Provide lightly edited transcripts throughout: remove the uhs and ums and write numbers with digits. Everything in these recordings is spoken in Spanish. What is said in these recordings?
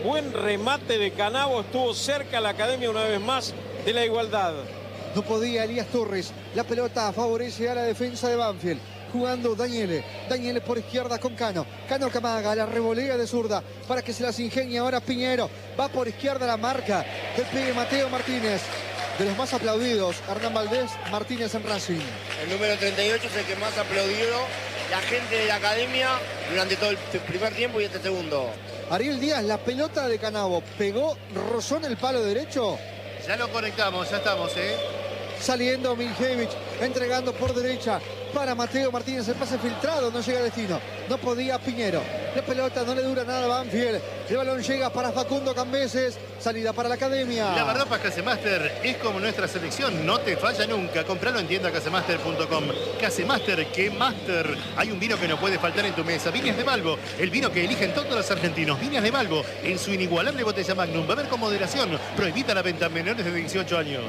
Buen remate de Canavo, estuvo cerca la Academia una vez más de la igualdad. No podía Elías Torres. La pelota favorece a la defensa de Banfield. Jugando Daniele por izquierda con Cano que amaga, la revolea de zurda para que se las ingenie ahora Piñero. Va por izquierda, la marca del pibe Mateo Martínez. De los más aplaudidos, Hernán Valdés Martínez en Racing. El número 38 es el que más aplaudió la gente de la Academia durante todo el primer tiempo y este segundo. Ariel Díaz, la pelota de Canavo pegó, rozó en el palo derecho. Ya lo conectamos, ya estamos, Saliendo Miljevich, entregando por derecha para Mateo Martínez, el pase filtrado, no llega a destino, no podía Piñero, la pelota no le dura nada a Banfield, el balón llega para Facundo Cambeses, salida para la Academia. La verdad, para Casemaster es como nuestra selección, no te falla nunca. Compralo en tienda casemaster.com. Casemaster, que Master. Hay un vino que no puede faltar en tu mesa. Viñas de Malvo, el vino que eligen todos los argentinos. Viñas de Malvo, en su inigualable botella Magnum. Beber con moderación, prohibida la venta a menores de 18 años.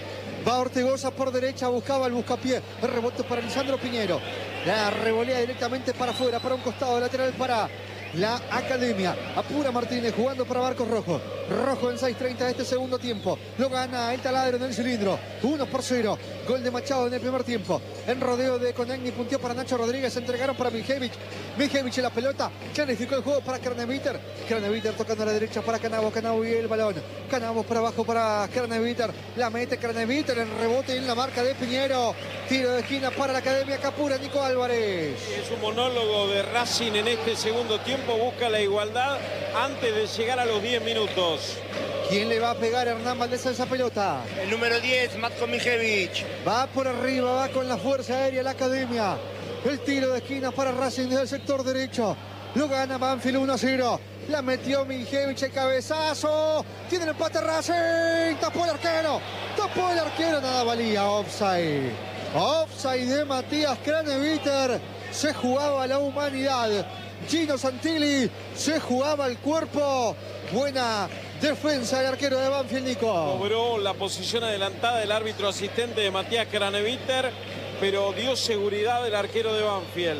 Va Ortegoza por derecha, buscaba el buscapié. El rebote para Lisandro Piñero. La revolea directamente para afuera, para un costado lateral para la Academia. Apura Martínez jugando para Marcos Rojo. Rojo en 6:30 de este segundo tiempo. Lo gana el taladro en el cilindro. 1-0. Gol de Machado en el primer tiempo. En rodeo de Conegni, punteó para Nacho Rodríguez. Entregaron para Miljevich. Miljevich en la pelota. Clarificó el juego para Kraneviter. Kraneviter tocando a la derecha para Canavo. Canavo y el balón. Canavo para abajo para Kraneviter. La mete Kraneviter. El rebote en la marca de Piñero. Tiro de esquina para la Academia. Capura Nico Álvarez. Es un monólogo de Racing en este segundo tiempo. Busca la igualdad antes de llegar a los 10 minutos. ¿Quién le va a pegar a Hernán Valdés a esa pelota? El número 10, Matko Miljevich. Va por arriba, va con la fuerza aérea la Academia. El tiro de esquina para Racing desde el sector derecho. Lo gana Banfield 1-0. La metió Miljevich, el cabezazo. Tiene el empate Racing. Tapó el arquero. Tapó el arquero. Nada valía. Offside. Offside de Matías Kraneviter. Se jugaba la humanidad. Gino Santilli se jugaba el cuerpo. Buena defensa del arquero de Banfield, Nico. Cobró la posición adelantada del árbitro asistente de Matías Kraneviter, pero dio seguridad del arquero de Banfield.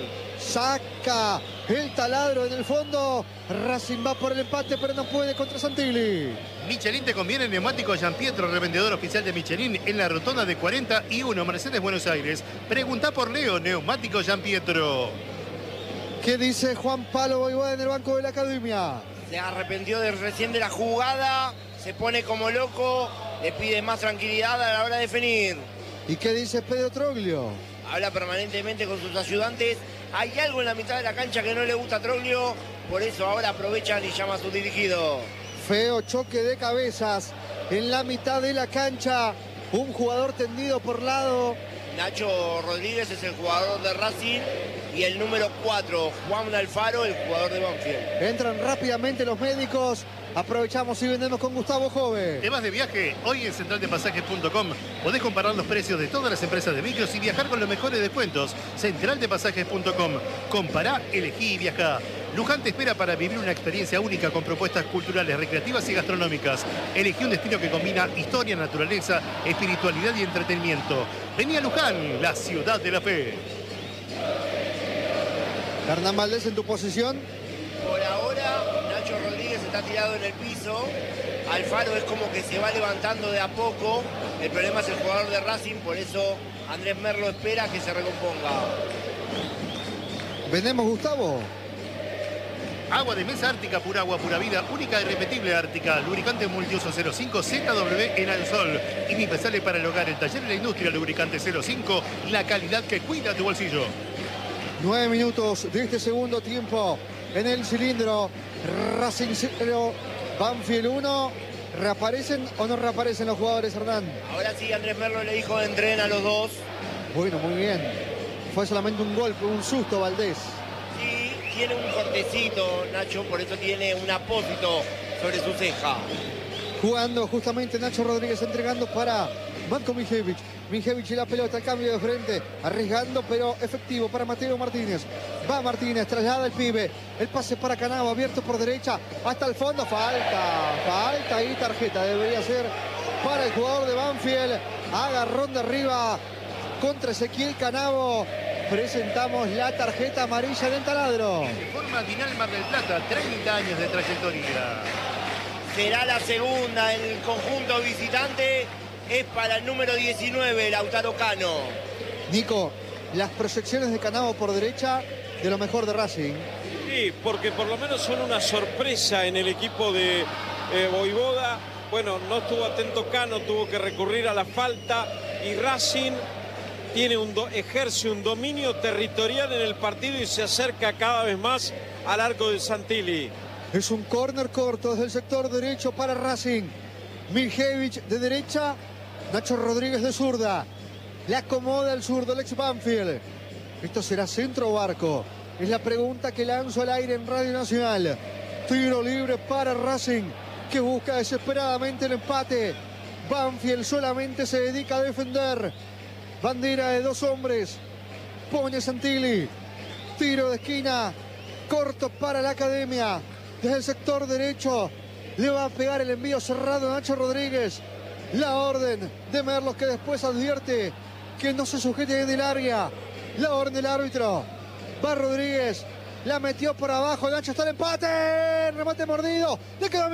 Saca el taladro en el fondo. Racing va por el empate, pero no puede contra Santilli. Michelin te conviene, neumático Gianpietro, revendedor oficial de Michelin en la rotonda de 41, Mercedes, Buenos Aires. Pregunta por Leo, neumático Gianpietro. ¿Qué dice Juan Palo Boivada en el banco de la Academia? Se arrepintió recién de la jugada, se pone como loco, le pide más tranquilidad a la hora de definir. ¿Y qué dice Pedro Troglio? Habla permanentemente con sus ayudantes. Hay algo en la mitad de la cancha que no le gusta a Troglio, por eso ahora aprovechan y llama a su dirigido. Feo choque de cabezas en la mitad de la cancha. Un jugador tendido por lado. Nacho Rodríguez es el jugador de Racing y el número 4, Juan Alfaro, el jugador de Banfield. Entran rápidamente los médicos. Aprovechamos y vendemos con Gustavo Jove. ¿Te vas de viaje? Hoy en centraldepasajes.com podés comparar los precios de todas las empresas de micros y viajar con los mejores descuentos. Centraldepasajes.com. Compará, elegí y viajá. Luján te espera para vivir una experiencia única con propuestas culturales, recreativas y gastronómicas. Elegí un destino que combina historia, naturaleza, espiritualidad y entretenimiento. Vení a Luján, la ciudad de la fe. Hernán Valdés en tu posición. Por ahora, Nacho Rodríguez está tirado en el piso. Alfaro es como que se va levantando de a poco. El problema es el jugador de Racing, por eso Andrés Merlo espera que se recomponga. Vendemos, Gustavo. Agua de mesa Ártica, pura agua, pura vida, única e irrepetible Ártica. Lubricante multiuso 05 ZW en Alsol. Y mi pesale para el hogar, el taller de la industria, lubricante 05, la calidad que cuida tu bolsillo. 9 minutos de este segundo tiempo en el cilindro. Racing 0, Banfield 1. ¿Reaparecen o no reaparecen los jugadores, Hernán? Ahora sí, Andrés Merlo le dijo de entrenar a los dos. Bueno, muy bien. Fue solamente un golpe, un susto, Valdés. Sí, tiene un cortecito, Nacho, por eso tiene un apósito sobre su ceja. Jugando justamente Nacho Rodríguez, entregando para Matko Miljevich. Miljevich y la pelota, cambio de frente, arriesgando pero efectivo para Mateo Martínez. Va Martínez, traslada el pibe. El pase para Canavo, abierto por derecha hasta el fondo. Falta y tarjeta debería ser para el jugador de Banfield. Agarrón de arriba contra Ezequiel Canavo. Presentamos la tarjeta amarilla del taladro. De forma Dinal Mar del Plata, 30 años de trayectoria. será la segunda en el conjunto visitante. Es para el número 19, Lautaro Cano. Nico, las proyecciones de Canavo por derecha, de lo mejor de Racing. Sí, porque por lo menos son una sorpresa en el equipo de Voivoda. Bueno, no estuvo atento Cano, tuvo que recurrir a la falta. Y Racing ejerce un dominio territorial en el partido y se acerca cada vez más al arco de Santilli. Es un córner corto desde el sector derecho para Racing. Miljevic de derecha, Nacho Rodríguez de zurda. Le acomoda el zurdo, el ex Banfield. ¿Esto será centro o arco? Es la pregunta que lanzo al aire en Radio Nacional. Tiro libre para Racing, que busca desesperadamente el empate. Banfield solamente se dedica a defender. Bandera de dos hombres. Pone Santilli. Tiro de esquina. Corto para la Academia. Desde el sector derecho. Le va a pegar el envío cerrado a Nacho Rodríguez. La orden de Merlos, que después advierte que no se sujete en el área. La orden del árbitro. Va Rodríguez. La metió por abajo. Nacho, está el empate. Remate mordido. Le quedó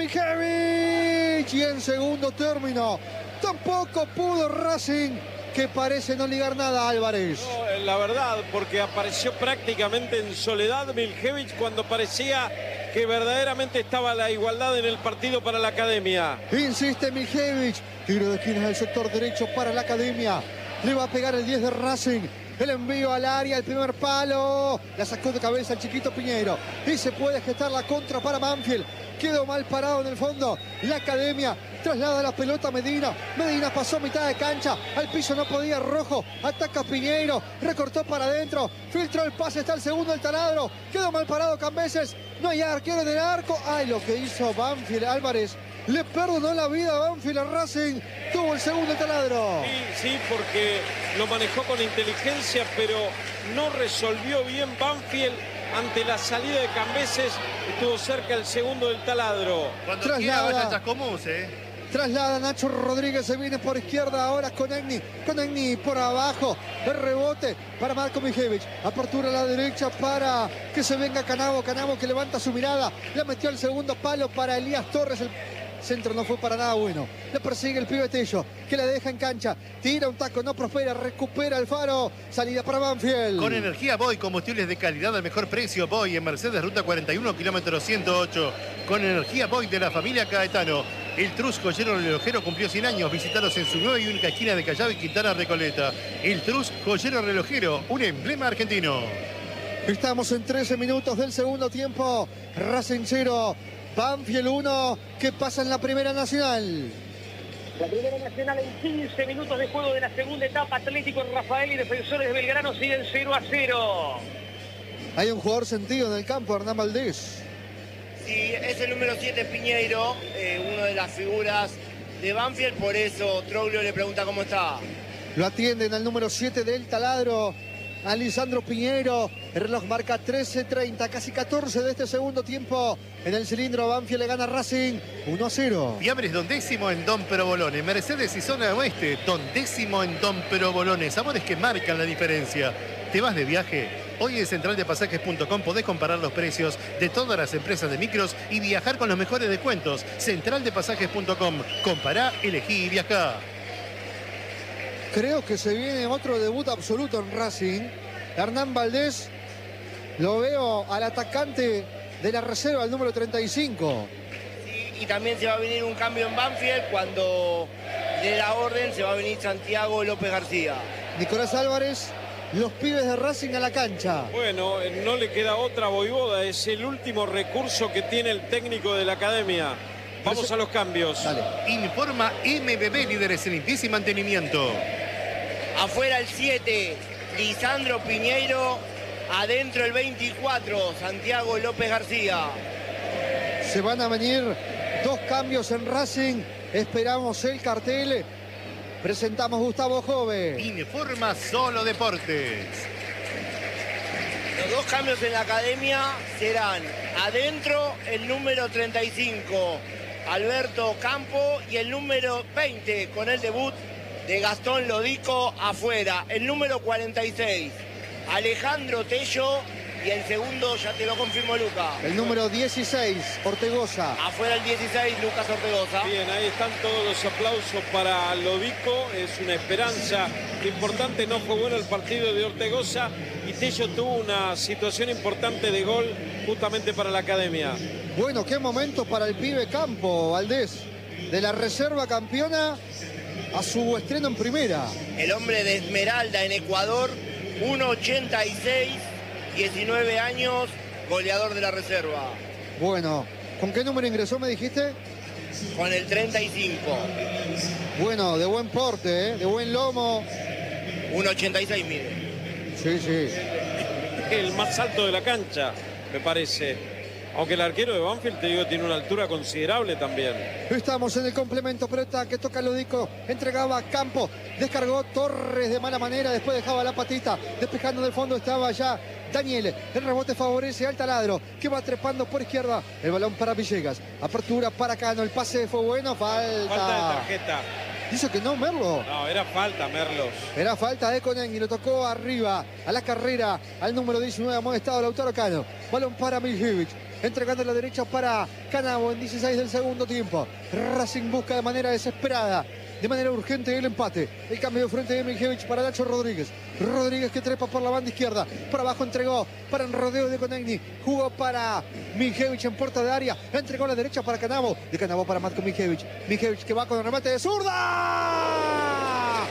Miljevic. Y en segundo término tampoco pudo Racing, que parece no ligar nada a Álvarez. No, la verdad, porque apareció prácticamente en soledad Miljevic cuando parecía que verdaderamente estaba la igualdad en el partido para la Academia. Insiste Miljevic. Tiro de esquina del sector derecho para la Academia. Le va a pegar el 10 de Racing. El envío al área, el primer palo. La sacó de cabeza el chiquito Piñeiro. Y se puede gestar la contra para Banfield. Quedó mal parado en el fondo. La Academia traslada la pelota a Medina. Medina pasó mitad de cancha. Al piso no podía Rojo. Ataca Piñeiro. Recortó para adentro. Filtró el pase. Está el segundo del taladro. Quedó mal parado Cambeses. No hay arquero en el arco. Ay, lo que hizo Banfield. Álvarez le perdonó la vida a Banfield a Racing. Tuvo el segundo del taladro. Sí, porque lo manejó con inteligencia, pero no resolvió bien Banfield ante la salida de Cambeses. Estuvo cerca el segundo del taladro. Cuando quiera vaya Chascomús, Traslada Nacho Rodríguez, se viene por izquierda ahora con Egni por abajo, el rebote para Marco Miljevic, apertura a la derecha para que se venga Canavo, que levanta su mirada, la metió al segundo palo para Elías Torres, el centro no fue para nada bueno, le persigue el pibe Tello, que la deja en cancha, tira un taco, no prospera, recupera el Faro, salida para Banfield. Con energía Boy, combustibles de calidad al mejor precio. Boy en Mercedes, ruta 41, kilómetro 108. Con energía Boy de la familia Caetano. El Trus Joyero Relojero cumplió 100 años. Visítalos en su nueva y única esquina de Callao y Quintana Recoleta. El Trus Joyero Relojero, un emblema argentino. Estamos en 13 minutos del segundo tiempo. Racing 0, Banfield 1. ¿Qué pasa en la Primera Nacional? La Primera Nacional en 15 minutos de juego de la segunda etapa. Atlético Rafael y Defensores de Belgrano siguen 0-0. Hay un jugador sentido en el campo, Hernán Valdés. Sí, es el número 7 Piñeiro, una de las figuras de Banfield, por eso Troglio le pregunta cómo está. Lo atienden al número 7 del taladro, a Lisandro Piñeiro. El reloj marca 13:30, casi 14 de este segundo tiempo. En el cilindro Banfield le gana Racing 1-0. Fiambres Don Décimo en Don Provolone. Mercedes y Zona Oeste, Don Décimo en Don Provolone. Sabores que marcan la diferencia. ¿Te vas de viaje? Hoy en centraldepasajes.com podés comparar los precios de todas las empresas de micros y viajar con los mejores descuentos. Centraldepasajes.com. Compará, elegí y viajá. Creo que se viene otro debut absoluto en Racing. Hernán Valdés, lo veo al atacante de la reserva, el número 35. Y también se va a venir un cambio en Banfield cuando de la orden se va a venir Santiago López García. Nicolás Álvarez, los pibes de Racing a la cancha. Bueno, no le queda otra Voivoda, es el último recurso que tiene el técnico de la Academia. Vamos a los cambios. Dale. Informa MBB, líderes en limpieza y mantenimiento. Afuera el 7, Lisandro Piñeiro. Adentro el 24, Santiago López García. Se van a venir dos cambios en Racing. Esperamos el cartel. Presentamos Gustavo Jove. Informa Solo Deportes. Los dos cambios en la Academia serán adentro el número 35, Alberto Campo, y el número 20 con el debut de Gastón Lodico afuera. El número 46, Alejandro Tello, Y el segundo ya te lo confirmó Luca. El número 16, Ortegoza. Afuera el 16, Lucas Ortegoza. Bien, ahí están todos los aplausos para Lodico. Es una esperanza importante. No fue bueno el partido de Ortegoza y Tello tuvo una situación importante de gol justamente para la academia. Bueno, qué momento para el pibe Campo, Valdés. De la reserva campeona a su estreno en primera. El hombre de Esmeralda en Ecuador, 1.86, 19 años, goleador de la reserva. Bueno, ¿con qué número ingresó, me dijiste? Con el 35. Bueno, de buen porte, de buen lomo. 1.86 mide. Sí, sí. El más alto de la cancha, me parece. Aunque el arquero de Banfield, te digo, tiene una altura considerable también. Estamos en el complemento, pelota que toca Lodico, entregaba a Campo, descargó Torres de mala manera, después dejaba la patita, despejando del fondo estaba ya Daniel, el rebote favorece al Taladro, que va trepando por izquierda, el balón para Villegas, apertura para Cano, el pase fue bueno, falta de tarjeta. Dice que no, Merlo. No, era falta, Merlos. Era falta de Conegni, lo tocó arriba, a la carrera, al número 19, amonestado Lautaro Cano, balón para Miljevic. Entregando a la derecha para Canavo en 16 del segundo tiempo. Racing busca de manera desesperada, de manera urgente el empate. El cambio de frente de Miljevic para Nacho Rodríguez. Rodríguez que trepa por la banda izquierda. Por abajo entregó para el rodeo de Conegni. Jugó para Miljevic en puerta de área. Entregó a la derecha para Canavo. De Canavo para Matko Miljevic. Miljevic que va con el remate de zurda.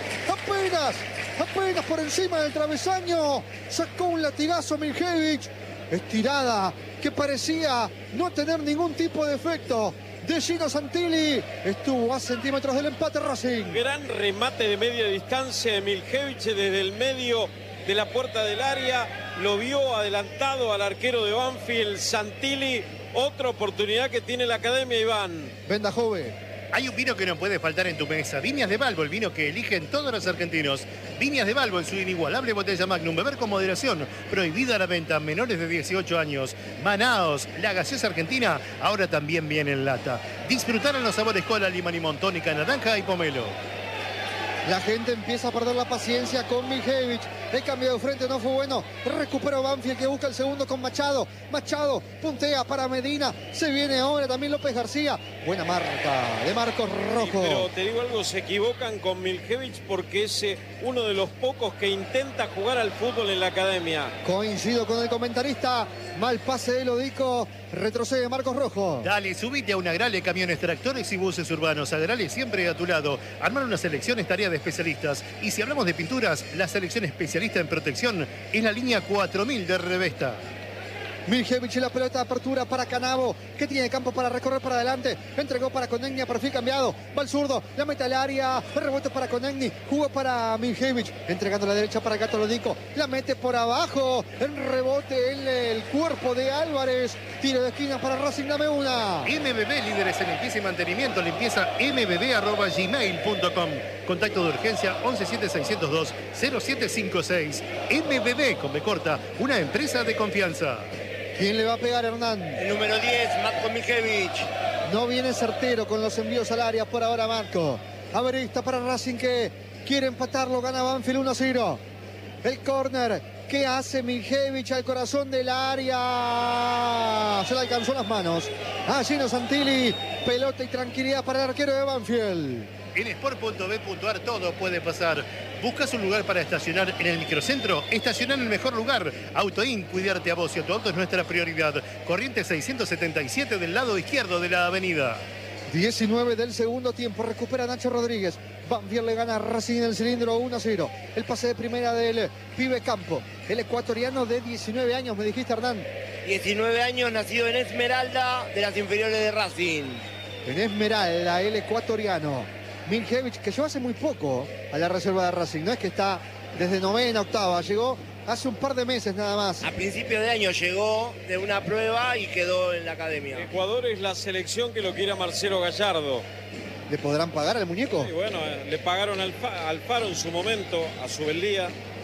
Apenas por encima del travesaño. Sacó un latigazo Miljevic. Estirada que parecía no tener ningún tipo de efecto. De Gino Santilli estuvo a centímetros del empate Racing. Gran remate de media distancia de Miljevic desde el medio de la puerta del área. Lo vio adelantado al arquero de Banfield, Santilli. Otra oportunidad que tiene la academia, Iván. Venda Jove. Hay un vino que no puede faltar en tu mesa. Viñas de Balbo, el vino que eligen todos los argentinos. Viñas de Balbo en su inigualable botella Magnum. Beber con moderación. Prohibida la venta a menores de 18 años. Manaos, la gaseosa argentina, ahora también viene en lata. Disfrutar en los sabores cola, lima, limón, tónica, naranja y pomelo. La gente empieza a perder la paciencia con Miljevic. El cambio de frente no fue bueno. Recuperó Banfield que busca el segundo con Machado. Machado puntea para Medina. Se viene ahora también López García. Buena marca de Marcos Rojo. Sí, pero te digo algo, se equivocan con Miljevic porque es uno de los pocos que intenta jugar al fútbol en la academia. Coincido con el comentarista. Mal pase de Lodico. Retrocede Marcos Rojo. Dale, subite a una Agrale, camiones, tractores y buses urbanos. Agrale siempre a tu lado. Armar una selección es tarea de especialistas. Y si hablamos de pinturas, la selección especialista en protección es la línea 4000 de Revesta. Miljevic en la pelota de apertura para Canavo, que tiene campo para recorrer para adelante. Entregó para Conegni a perfil cambiado. Va al zurdo, la mete al área. Rebote para Conegni, jugó para Miljevic. Entregando a la derecha para Gato Lodico. La mete por abajo. En rebote en el cuerpo de Álvarez. Tiro de esquina para Racing, dame una. MBB, líderes en limpieza y mantenimiento. Limpieza mbb@gmail.com. Contacto de urgencia 117602-0756. MBB con B corta, una empresa de confianza. ¿Quién le va a pegar, Hernán? El número 10, Matko Miljevic. No viene certero con los envíos al área por ahora Marco. Averista para Racing que quiere empatarlo, gana Banfield 1-0. El córner que hace Miljevic al corazón del área. Se le alcanzó las manos a Gino Santilli. Pelota y tranquilidad para el arquero de Banfield. En sport.b.ar todo puede pasar. ¿Buscas un lugar para estacionar en el microcentro? Estacionar en el mejor lugar. Autoin, cuidarte a vos y a tu auto es nuestra prioridad. Corriente 677 del lado izquierdo de la avenida. 19 del segundo tiempo. Recupera Nacho Rodríguez. Banfield le gana a Racing en el cilindro 1-0. El pase de primera del pibe Campo. El ecuatoriano de 19 años, me dijiste, Hernán. 19 años, nacido en Esmeralda, de las inferiores de Racing. En Esmeralda, el ecuatoriano. Miljevic, que llegó hace muy poco a la reserva de Racing. No es que está desde novena, octava. Llegó hace un par de meses nada más. A principio de año llegó de una prueba y quedó en la academia. Ecuador es la selección que lo quiere a Marcelo Gallardo. ¿Le podrán pagar al muñeco? Y bueno, le pagaron al Faro en su momento, a Subeldía.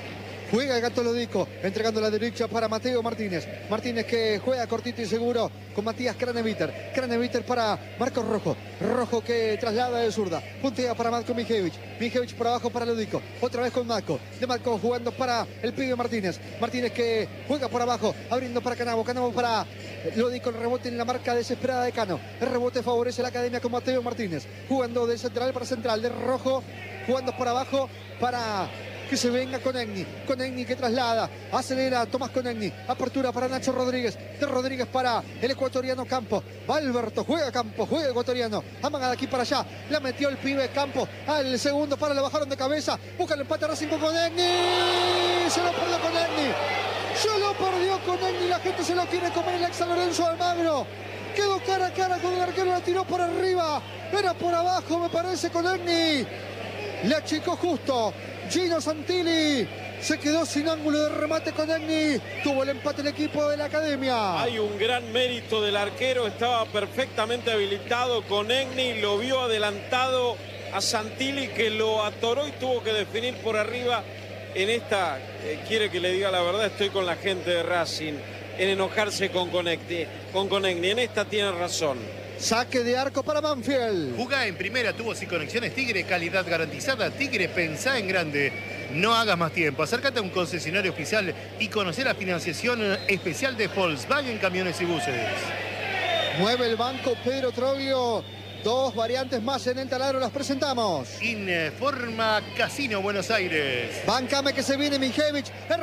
Juega el Gato Lodico, entregando la derecha para Mateo Martínez. Martínez que juega cortito y seguro con Matías Craneviter. Craneviter para Marcos Rojo. Rojo que traslada de zurda. Puntea para Matko Mijevic. Mijevic por abajo para Lodico. Otra vez con Matko. De Matko jugando para el pibe Martínez. Martínez que juega por abajo, abriendo para Canavo. Canavo para Lodico. El rebote en la marca desesperada de Cano. El rebote favorece a la academia con Mateo Martínez. Jugando de central para central. De Rojo jugando por abajo para que se venga Conegni. Conegni que traslada, acelera Tomás Conegni. Apertura para Nacho Rodríguez. De Rodríguez para el ecuatoriano Campo. Va Alberto, juega Campo, juega ecuatoriano. Amaga de aquí para allá. La metió el pibe Campo. Al segundo para, le bajaron de cabeza. Busca el empate Racing con Conegni. Se lo perdió Conegni. Se lo perdió Conegni. La gente se lo quiere comer el ex San Lorenzo Almagro. Quedó cara a cara con el arquero, la tiró por arriba. Era por abajo, me parece, Conegni. Le achicó justo. Gino Santilli se quedó sin ángulo de remate con Conegni. Tuvo el empate el equipo de la academia. Hay un gran mérito del arquero. Estaba perfectamente habilitado. Conegni lo vio adelantado a Santilli, que lo atoró y tuvo que definir por arriba. En esta, quiere que le diga la verdad, estoy con la gente de Racing en enojarse con Conegni. En esta tiene razón. Saque de arco para Banfield. Jugá en primera, tuvo sin conexiones Tigre, calidad garantizada. Tigre, pensá en grande. No hagas más tiempo. Acércate a un concesionario oficial y conocer la financiación especial de Volkswagen Camiones y Buses. Mueve el banco Pedro Troglio. Dos variantes más en el taladro, las presentamos. Informa Casino Buenos Aires. Bancame que se viene Mijevic. El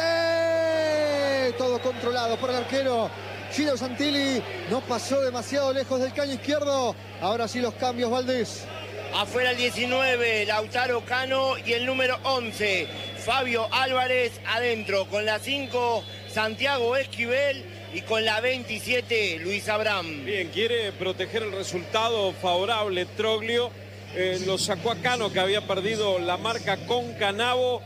remate. Todo controlado por el arquero Gino Santilli. No pasó demasiado lejos del caño izquierdo. Ahora sí los cambios, Valdés. Afuera el 19, Lautaro Cano, y el número 11, Fabio Álvarez. Adentro con la 5, Santiago Esquivel, y con la 27, Luis Abraham. Bien, quiere proteger el resultado favorable Troglio. Lo sacó a Cano, que había perdido la marca con Canavo.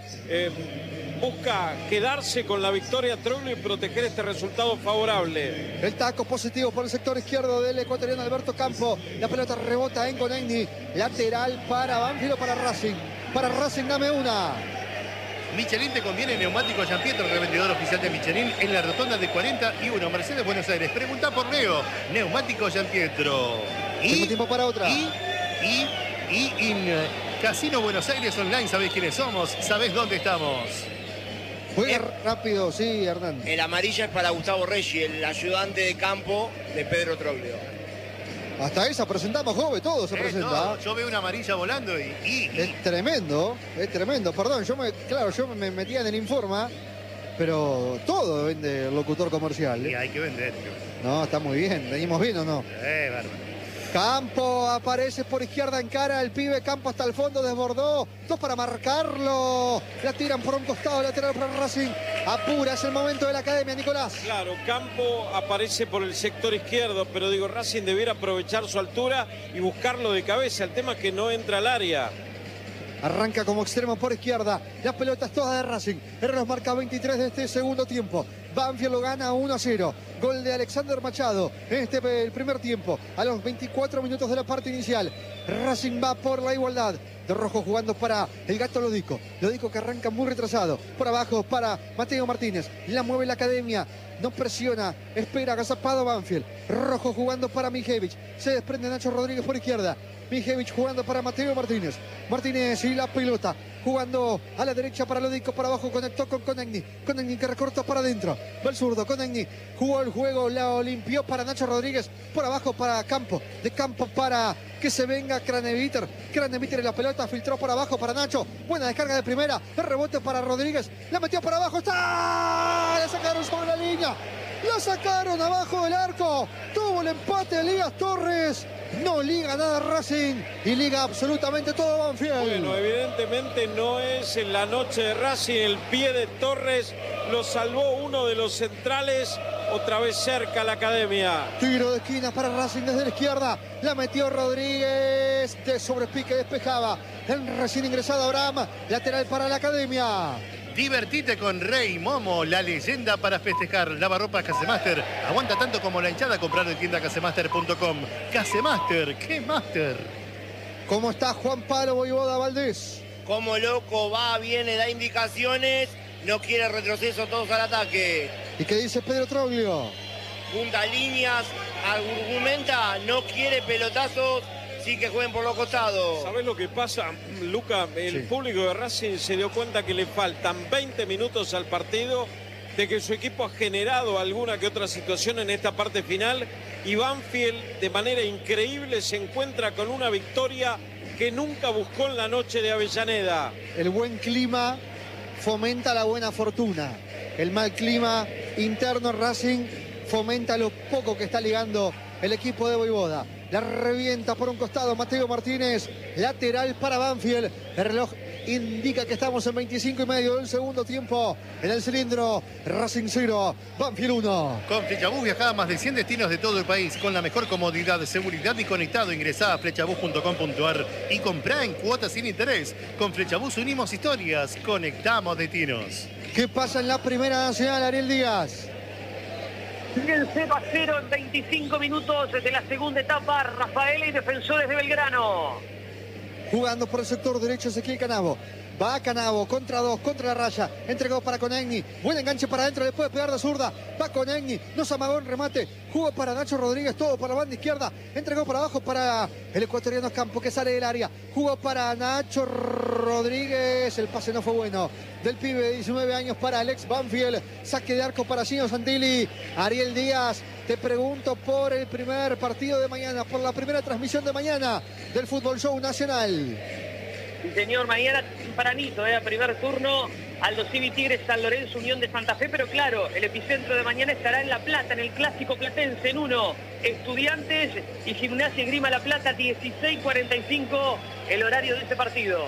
Busca quedarse con la victoria Troglio y proteger este resultado favorable. El taco positivo por el sector izquierdo del ecuatoriano Alberto Campo. La pelota rebota en Conegni. Lateral para Banfield o para Racing. Para Racing, dame una. Michelin te conviene, neumático Giampietro, revendedor oficial de Michelin en la rotonda de 41, Mercedes, Buenos Aires. Pregunta por Leo, neumático Giampietro. Tengo tiempo para otra. Y en Casino Buenos Aires Online, ¿sabés quiénes somos? ¿Sabés dónde estamos? Juega rápido, sí, Hernán. El amarilla es para Gustavo Reggi, el ayudante de campo de Pedro Troglio. Hasta esa presentamos, joven, todo se presenta. No, yo veo una amarilla volando Es tremendo, es tremendo. Perdón, yo me metía en el Informa, pero todo vende el locutor comercial. Y hay que vender. No, está muy bien. ¿Venimos bien o no? Bárbaro. Campo aparece por izquierda en cara. El pibe Campo hasta el fondo, desbordó. Dos para marcarlo. La tiran por un costado lateral para Racing. Apura, es el momento de la academia, Nicolás. Claro, Campo aparece por el sector izquierdo, pero digo, Racing debiera aprovechar su altura y buscarlo de cabeza. El tema es que no entra al área. Arranca como extremo por izquierda. La pelota es toda de Racing. El reloj marca 23 de este segundo tiempo. Banfield lo gana 1-0. Gol de Alexander Machado en el primer tiempo. A los 24 minutos de la parte inicial. Racing va por la igualdad. De Rojo jugando para el Gato Lodico. Lodico que arranca muy retrasado. Por abajo para Mateo Martínez. La mueve la academia. No presiona. Espera agazapado Banfield. Rojo jugando para Mijevic. Se desprende Nacho Rodríguez por izquierda. Mijevic jugando para Mateo Martínez. Martínez y la pelota. Jugando a la derecha para Lodico. Por abajo conectó con Conegni. Conegni que recorta para adentro. Va el zurdo. Conegni jugó el juego. La limpió para Nacho Rodríguez. Por abajo para Campo. De Campo para que se venga Craneviter. Craneviter en la pelota. Filtró por abajo para Nacho. Buena descarga de primera. El rebote para Rodríguez. La metió por abajo. ¡Está! La sacaron sobre la línea. La sacaron abajo del arco. Tuvo el empate Elías Torres. No liga nada Racing y liga absolutamente todo Banfield. Bueno, evidentemente no es en la noche de Racing. El pie de Torres lo salvó uno de los centrales. Otra vez cerca la academia. Tiro de esquina para Racing desde la izquierda. La metió Rodríguez. De sobrepique despejaba. El recién ingresado Abraham. Lateral para la academia. Divertite con Rey Momo, la leyenda para festejar. Lavarropas Casemaster. Aguanta tanto como la hinchada. Comprarlo en tienda casemaster.com. Casemaster, ¿qué master? ¿Cómo está Juan Pablo Voivoda Valdés? Como loco va, viene, da indicaciones. no quiere retroceso, todos al ataque. ¿Y qué dice Pedro Troglio? Punta líneas, argumenta, no quiere pelotazos, sí que jueguen por los costados. ¿Sabés lo que pasa, Luca? El público de Racing se dio cuenta que le faltan 20 minutos al partido, de que su equipo ha generado alguna que otra situación en esta parte final, y Banfield de manera increíble se encuentra con una victoria que nunca buscó en la noche de Avellaneda. El buen clima fomenta la buena fortuna. El mal clima interno Racing fomenta lo poco que está ligando el equipo de Voivoda. La revienta por un costado Mateo Martínez, lateral para Banfield. El reloj indica que estamos en 25 y medio del segundo tiempo. En el cilindro, Racing 0, Banfield 1. Con Flechabús viajá a más de 100 destinos de todo el país con la mejor comodidad, seguridad y conectado. Ingresá a flechabús.com.ar y comprá en cuotas sin interés. Con Flechabús unimos historias, conectamos destinos. ¿Qué pasa en la Primera Nacional, Ariel Díaz? Siguen 0-0 en 25 minutos de la segunda etapa. Rafael y Defensores de Belgrano. Jugando por el sector derecho Ezequiel Canavo. Va Canavo contra dos, contra la raya. Entregó para Conegni. Buen enganche para adentro, le puede pegar de zurda. Va Conegni, no se amagó en remate. Jugó para Nacho Rodríguez, todo para la banda izquierda. Entregó para abajo para el ecuatoriano Campo, que sale del área. Jugó para Nacho Rodríguez. El pase no fue bueno. Del pibe de 19 años para Alex Banfield. Saque de arco para Gino Santilli. Ariel Díaz, te pregunto por el primer partido de mañana, por la primera transmisión de mañana del Fútbol Show Nacional. Sí, señor, mañana tempranito, primer turno, Aldo Civi Tigres, San Lorenzo, Unión de Santa Fe, pero claro, el epicentro de mañana estará en La Plata, en el Clásico Platense, en 1, Estudiantes y Gimnasia Esgrima La Plata, 16:45, el horario de este partido.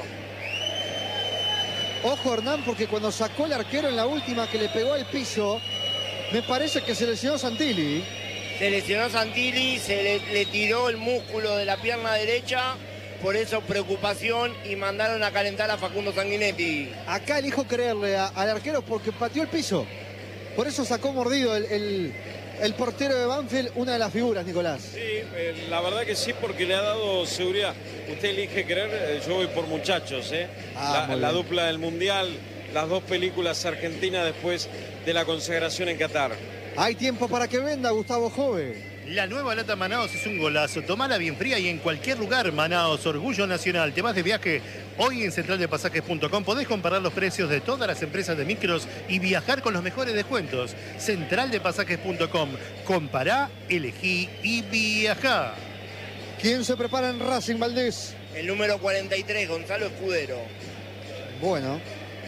Ojo, Hernán, porque cuando sacó el arquero en la última que le pegó al piso, me parece que se lesionó Santilli. Se lesionó Santilli, le tiró el músculo de la pierna derecha. Por eso preocupación y mandaron a calentar a Facundo Sanguinetti. Acá elijo creerle al arquero porque pateó el piso. Por eso sacó mordido el portero de Banfield, una de las figuras, Nicolás. Sí, la verdad que sí, porque le ha dado seguridad. Usted elige creer, yo voy por muchachos, la dupla del Mundial, las dos películas argentinas después de la consagración en Qatar. Hay tiempo para que venda, Gustavo Jove. La nueva lata Manaos es un golazo. Tomala bien fría y en cualquier lugar. Manaos, orgullo nacional. ¿Te vas de viaje? Hoy en centraldepasajes.com podés comparar los precios de todas las empresas de micros y viajar con los mejores descuentos. Centraldepasajes.com. Compará, elegí y viajá. ¿Quién se prepara en Racing, Valdés? El número 43, Gonzalo Escudero. Bueno,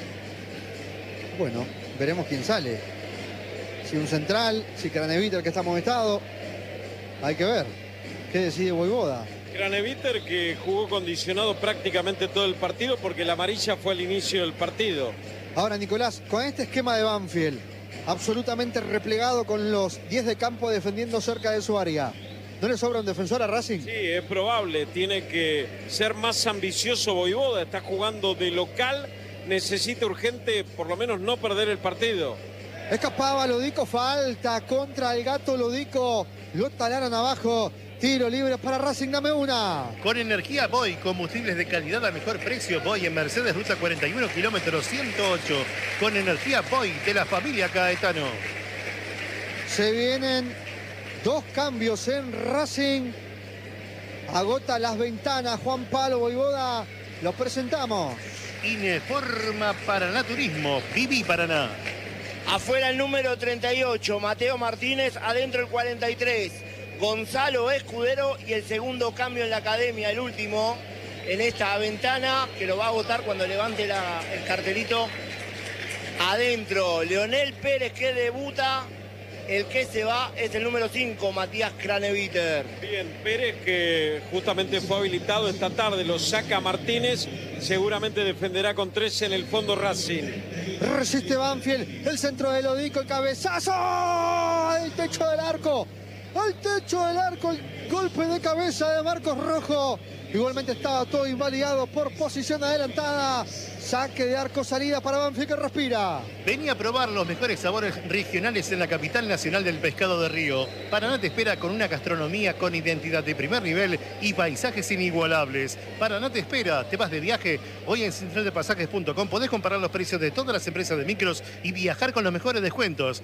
veremos quién sale. Si un central, si Craneviter, que está amonestado. Hay que ver qué decide Voivoda. Craneviter, que jugó condicionado prácticamente todo el partido porque la amarilla fue al inicio del partido. Ahora, Nicolás, con este esquema de Banfield, absolutamente replegado con los 10 de campo defendiendo cerca de su área, ¿no le sobra un defensor a Racing? Sí, es probable. Tiene que ser más ambicioso Voivoda. Está jugando de local. Necesita urgente, por lo menos, no perder el partido. Escapaba Lodico, falta contra el Gato Lodico. Lo talaron abajo. Tiro libre para Racing, dame una. Con energía Boy, combustibles de calidad a mejor precio. Boy en Mercedes, ruta 41, kilómetro 108. Con energía Boy de la familia Caetano. Se vienen dos cambios en Racing. Agota las ventanas Juan Pablo Voivoda. Los presentamos. Ineforma Paraná Turismo. Viví Paraná. Afuera el número 38, Mateo Martínez. Adentro el 43, Gonzalo Escudero. Y el segundo cambio en la academia, el último, en esta ventana, que lo va a votar cuando levante el cartelito. Adentro, Leonel Pérez, que debuta. El que se va es el número 5, Matías Craneviter. Bien, Pérez, que justamente fue habilitado esta tarde, lo saca Martínez. Seguramente defenderá con 13 en el fondo Racing. Resiste Banfield, el centro de Lodico, el cabezazo, el techo del arco. al techo del arco, el golpe de cabeza de Marcos Rojo. Igualmente estaba todo invalidado por posición adelantada. Saque de arco, salida para Banfield, que respira. Vení a probar los mejores sabores regionales en la capital nacional del pescado de río. Paraná te espera con una gastronomía con identidad de primer nivel y paisajes inigualables. Paraná te espera. ¿Te vas de viaje? Hoy en centraldepasajes.com podés comparar los precios de todas las empresas de micros y viajar con los mejores descuentos.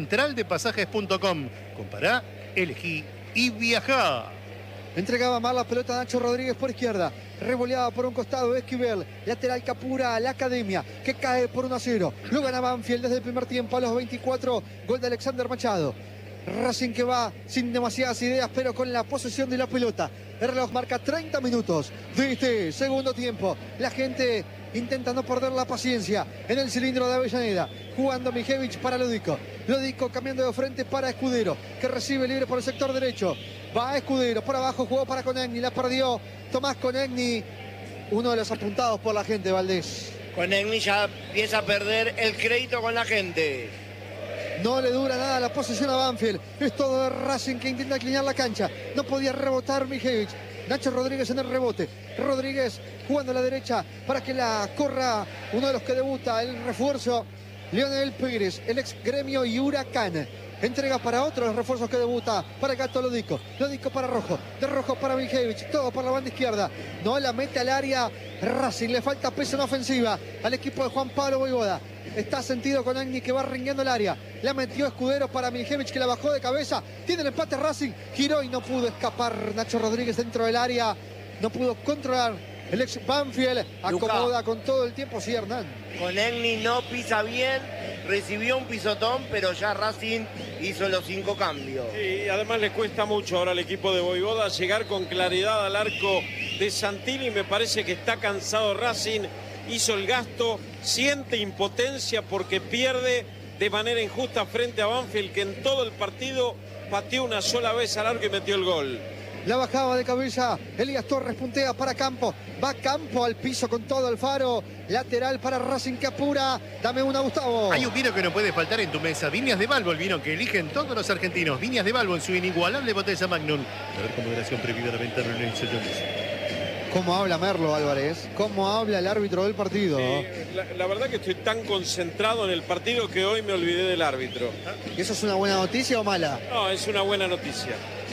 Centraldepasajes.com. Compará, elegí y viajá. Entregaba mal la pelota a Nacho Rodríguez por izquierda. Revoleada por un costado Esquivel. Lateral que apura a la Academia, que cae por 1-0. Lo gana Banfield desde el primer tiempo a los 24. Gol de Alexander Machado. Racing que va sin demasiadas ideas, pero con la posesión de la pelota. El reloj marca 30 minutos de este segundo tiempo. La gente intenta no perder la paciencia en el cilindro de Avellaneda. Jugando Mijevich para Lodico. Lodico cambiando de frente para Escudero, que recibe libre por el sector derecho. Va Escudero, por abajo jugó para Conegni, la perdió Tomás Conegni, uno de los apuntados por la gente, Valdés. Conegni ya empieza a perder el crédito con la gente. No le dura nada la posesión a Banfield. Es todo de Racing que intenta inclinar la cancha. No podía rebotar Mijevich. Nacho Rodríguez en el rebote. Rodríguez jugando a la derecha para que la corra uno de los que debuta, el refuerzo, Leonel Pérez, el ex Gremio y Huracán. Entrega para otro de los refuerzos que debuta para el Gato Lodico. Lodico para Rojo. De Rojo para Mijevich. Todo por la banda izquierda. No la mete al área. Racing le falta peso en ofensiva al equipo de Juan Pablo Voivoda. Está sentido con Agni, que va ringueando el área. La metió Escudero para Mijevich, que la bajó de cabeza. Tiene el empate Racing. Giró y no pudo escapar Nacho Rodríguez dentro del área. No pudo controlar el ex Banfield. Acomoda con todo el tiempo. Sí, Hernán. Conegni no pisa bien, recibió un pisotón, pero ya Racing hizo los 5 cambios. Y además le cuesta mucho ahora al equipo de Voivoda llegar con claridad al arco de Santini. Me parece que está cansado Racing, hizo el gasto, siente impotencia porque pierde de manera injusta frente a Banfield, que en todo el partido pateó una sola vez al arco y metió el gol. La bajaba de cabeza Elías Torres, puntea para Campo. Va Campo al piso con todo Alfaro. Lateral para Racing que apura. Dame una, Gustavo. Hay un vino que no puede faltar en tu mesa. Viñas de Balbo, el vino que eligen todos los argentinos. Viñas de Balbo en su inigualable botella Magnum. A ver, con moderación prohibida la venta de Lorenzo Jones. ¿Cómo habla Merlo Álvarez? ¿Cómo habla el árbitro del partido? La verdad que estoy tan concentrado en el partido que hoy me olvidé del árbitro. ¿Eso es una buena noticia o mala? No, es una buena noticia.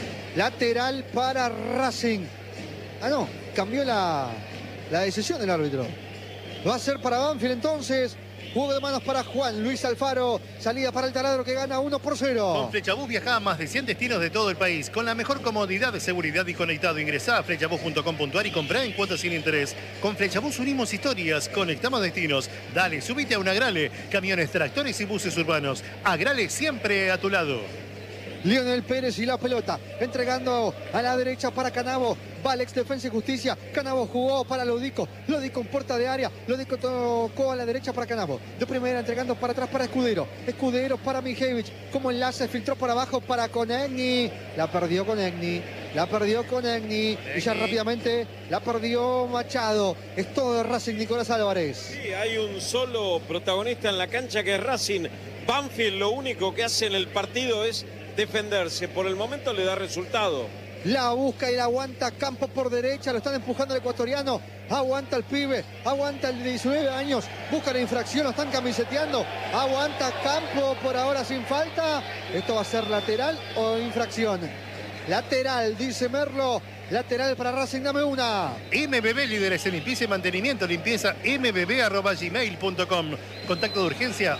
Lateral para Racing. Ah, no, cambió la decisión del árbitro. Va a ser para Banfield entonces. Juego de manos para Juan Luis Alfaro. Salida para el taladro que gana 1-0. Con Flechabús viaja a más de 100 destinos de todo el país. Con la mejor comodidad de seguridad y conectado. Ingresá a flechabús.com.ar y comprá en cuotas sin interés. Con Flechabús unimos historias, conectamos destinos. Dale, subite a un Agrale. Camiones, tractores y buses urbanos. Agrale siempre a tu lado. Leonel Pérez y la pelota, entregando a la derecha para Canavo. Va Alex Defensa y Justicia. Canavo jugó para Lodico. Lodico en puerta de área. Lodico tocó a la derecha para Canavo. De primera entregando para atrás para Escudero. Escudero para Mijevich. Como enlace, filtró por abajo para Conegni. La perdió Conegni. La perdió Conegni. Y ya rápidamente la perdió Machado. Es todo de Racing, Nicolás Álvarez. Sí, hay un solo protagonista en la cancha que es Racing. Banfield lo único que hace en el partido es defenderse. Por el momento le da resultado. La busca y la aguanta Campo por derecha. Lo están empujando el ecuatoriano. Aguanta el pibe. Aguanta el de 19 años. Busca la infracción. Lo están camiseteando. Aguanta Campo por ahora sin falta. ¿Esto va a ser lateral o infracción? Lateral, dice Merlo. Lateral para Racing, dame una. MBB, líderes en limpieza y mantenimiento. Limpieza mbb@gmail.com. Contacto de urgencia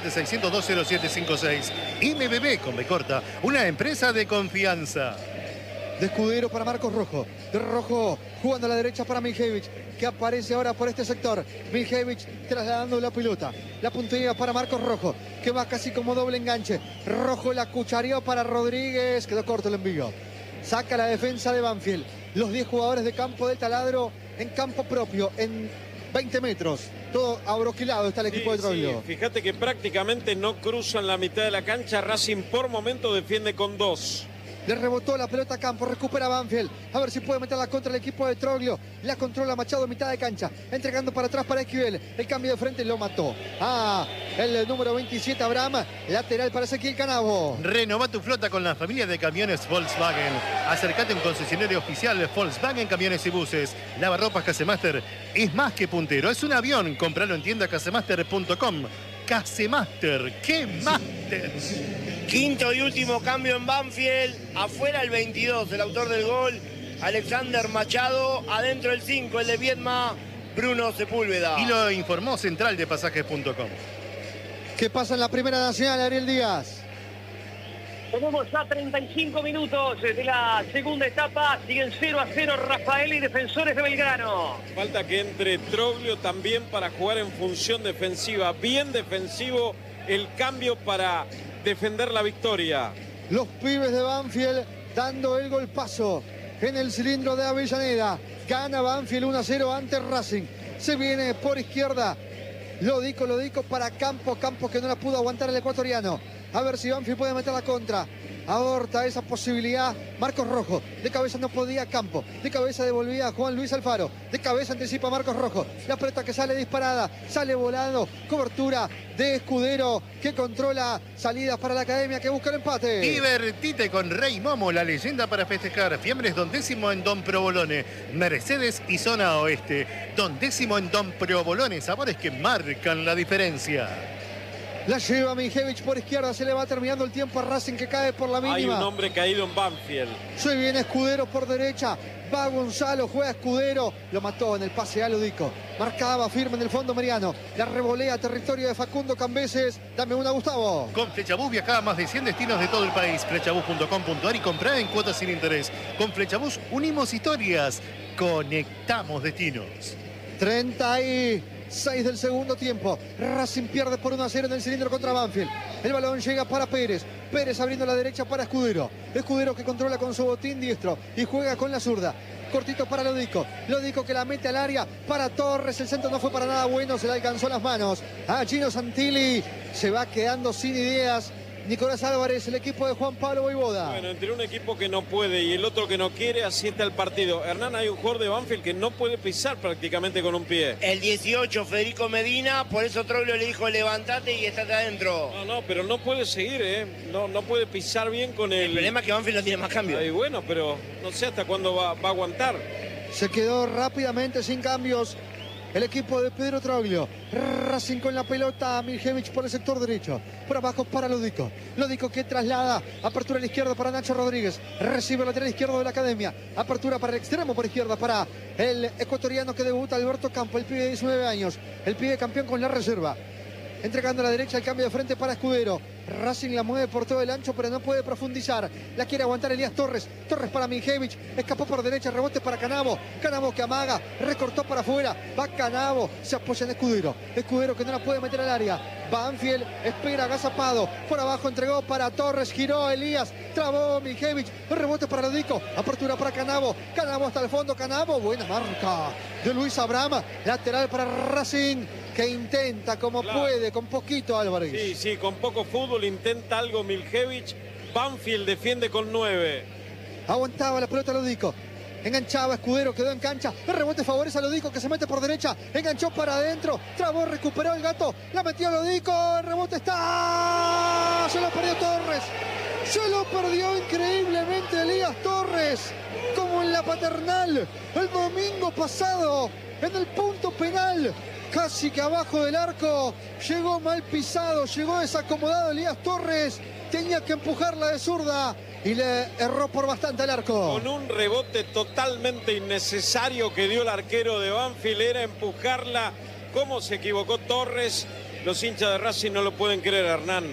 117-602-0756. MBB con B corta, una empresa de confianza. De Escudero para Marcos Rojo. De Rojo jugando a la derecha para Mijevich, que aparece ahora por este sector. Mijevich trasladando la pelota. La puntería para Marcos Rojo, que va casi como doble enganche. Rojo la cuchareó para Rodríguez. Quedó corto el envío. Saca la defensa de Banfield. Los 10 jugadores de Campo del Taladro en campo propio, en 20 metros. Todo abroquilado está el equipo de Troilo. Sí, fíjate que prácticamente no cruzan la mitad de la cancha. Racing por momento defiende con 2. Le rebotó la pelota a campo, recupera Banfield. A ver si puede meterla contra el equipo de Troglio. La controla Machado, mitad de cancha. Entregando para atrás para Esquivel. El cambio de frente lo mató. El número 27, Abraham. Lateral para Ezequiel Canavo. Renova tu flota con la familia de camiones Volkswagen. Acércate a un concesionario oficial Volkswagen Camiones y Buses. Lavarropas Casemaster es más que puntero, es un avión. Compralo en tienda casemaster.com. Casemaster, ¡qué máster! Quinto y último cambio en Banfield. Afuera el 22, el autor del gol, Alexander Machado. Adentro el 5, el de Viedma, Bruno Sepúlveda. Y lo informó Central de Pasajes.com. ¿Qué pasa en la Primera Nacional, Ariel Díaz? Tenemos ya 35 minutos de la segunda etapa. Siguen 0-0 Rafael y Defensores de Belgrano. Falta que entre Troglio también para jugar en función defensiva. Bien defensivo el cambio para defender la victoria. Los pibes de Banfield dando el golpazo en el cilindro de Avellaneda. Gana Banfield 1-0 ante Racing. Se viene por izquierda. Lo dico para Campos que no la pudo aguantar el ecuatoriano. A ver si Banfield puede meter la contra. Aborta esa posibilidad Marcos Rojo. De cabeza no podía Campo. De cabeza devolvía Juan Luis Alfaro. De cabeza anticipa Marcos Rojo. La pelota que sale disparada. Sale volando. Cobertura de Escudero que controla salidas para la Academia que busca el empate. Divertite con Rey Momo, la leyenda para festejar. Fiambres Don Décimo en Don Provolone. Mercedes y Zona Oeste. Don Décimo en Don Provolone. Sabores que marcan la diferencia. La lleva Mijevich por izquierda, se le va terminando el tiempo a Racing que cae por la mínima. Hay un hombre caído en Banfield. Se viene Escudero por derecha, va Gonzalo, juega Escudero, lo mató en el pase a Ludico. Marcaba firme en el fondo Mariano, la revolea a territorio de Facundo Cambeses. Dame una, Gustavo. Con Flechabús viaja a más de 100 destinos de todo el país. Flechabús.com.ar y comprá en cuotas sin interés. Con Flechabús unimos historias, conectamos destinos. 36 del segundo tiempo. Racing pierde por 1-0 en el cilindro contra Banfield. El balón llega para Pérez. Pérez abriendo la derecha para Escudero. Escudero que controla con su botín diestro y juega con la zurda. Cortito para Lodico. Lodico que la mete al área para Torres. El centro no fue para nada bueno. Se le alcanzó las manos a Gino Santilli. Se va quedando sin ideas Nicolás Álvarez, el equipo de Juan Pablo Voivoda. Bueno, entre un equipo que no puede y el otro que no quiere, así está el partido. Hernán, hay un jugador de Banfield que no puede pisar prácticamente con un pie. El 18, Federico Medina, por eso Troglio le dijo levantate y estate adentro. No, pero no puede seguir, ¿eh? No puede pisar bien con El problema es que Banfield no tiene más cambios. Y bueno, pero no sé hasta cuándo va a aguantar. Se quedó rápidamente sin cambios el equipo de Pedro Troglio. Racing con la pelota, Mijevich por el sector derecho. Por abajo para Lodico. Lodico que traslada. Apertura a la izquierda para Nacho Rodríguez. Recibe el lateral izquierdo de la Academia. Apertura para el extremo por izquierda para el ecuatoriano que debuta, Alberto Campo, el pibe de 19 años. El pibe campeón con la reserva. Entregando a la derecha el cambio de frente para Escudero. Racing la mueve por todo el ancho, pero no puede profundizar. La quiere aguantar Elías Torres. Torres para Mijevich. Escapó por derecha, rebote para Canavo. Canavo que amaga, recortó para afuera. Va Canavo, se apoya en Escudero. Escudero que no la puede meter al área. Banfield espera, agazapado. Por abajo entregó para Torres, giró Elías. Trabó Mijevich. Rebote para Lodico. Apertura para Canavo. Canavo hasta el fondo. Canavo, buena marca de Luis Abraham. Lateral para Racing, que intenta como puede, con poquito Álvarez. Sí, con poco fútbol intenta algo Mijevich. Banfield defiende con 9. Aguantaba la pelota Lodico. Enganchaba Escudero, quedó en cancha. El rebote favorece a Lodico que se mete por derecha. Enganchó para adentro. Trabó, recuperó el gato. La metió Lodico. El rebote está. Se lo perdió Torres. Se lo perdió increíblemente Elías Torres. Como en la Paternal el domingo pasado. En el punto penal. Casi que abajo del arco, llegó mal pisado, llegó desacomodado Elías Torres, tenía que empujarla de zurda y le erró por bastante al arco. Con un rebote totalmente innecesario que dio el arquero de Banfield, era empujarla. ¿Cómo se equivocó Torres? Los hinchas de Racing no lo pueden creer, Hernán.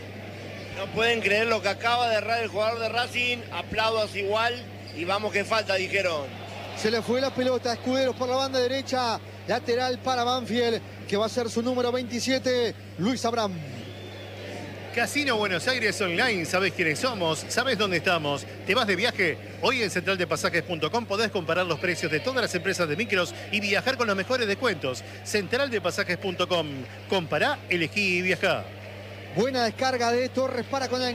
No pueden creer lo que acaba de errar el jugador de Racing, aplaudos igual y vamos que falta, dijeron. Se le fue la pelota a Escudero por la banda derecha. Lateral para Banfield, que va a ser su número 27, Luis Abraham. Casino Buenos Aires Online, sabes quiénes somos, sabes dónde estamos. ¿Te vas de viaje? Hoy en centraldepasajes.com podés comparar los precios de todas las empresas de micros y viajar con los mejores descuentos. Centraldepasajes.com. Compará, elegí y viajá. Buena descarga de Torres para Conagni.